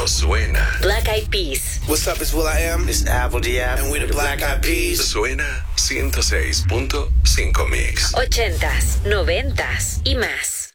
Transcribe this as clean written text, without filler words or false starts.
suena. Black Eyed Peas. What's up, it's will.i.am. It's Apple D.F. And we're the Black Eyed Peas. Suena 106.5 Mix. 80s, 90s y más.